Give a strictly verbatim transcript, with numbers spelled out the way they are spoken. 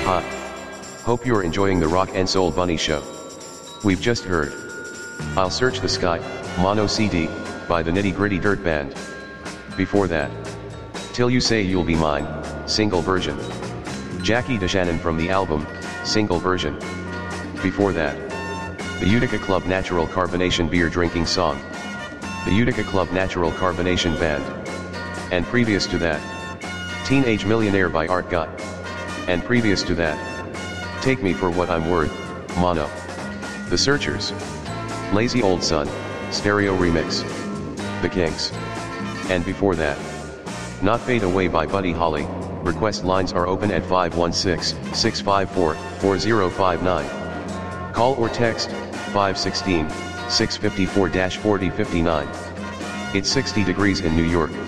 Hi. Hope you're enjoying the Rock and Soul Bunny Show. We've just heard I'll Search the Sky, Mono C D, by the Nitty Gritty Dirt Band. Before that, Till You Say You'll Be Mine, single version. Jackie DeShannon from the album, single version. Before that, the Utica Club Natural Carbonation beer drinking song. The Utica Club Natural Carbonation Band. And previous to that, Teenage Millionaire by Art Guy. And previous to that, Take Me For What I'm Worth, Mono. The Searchers. Lazy Old Son, stereo remix. The Kinks. And before that, Not Fade Away by Buddy Holly. Request lines are open at five one six, six five four, four zero five nine. Call or text, five one six, six five four, four zero five nine. It's sixty degrees in New York.